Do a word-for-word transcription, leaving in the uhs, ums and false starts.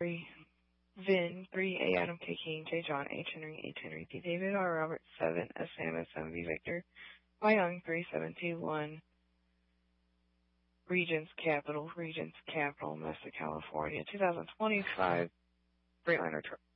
three, Vin, three, A, Adam, K, King, J, John, H, Henry, H, Henry, P, David, R, Robert, seven, S, Sam, S, M, V, Victor, Y, Young, three, seven, two, one, Regents Capital, Regents Capital, Mesa, California, two thousand twenty-five, Freightliner truck.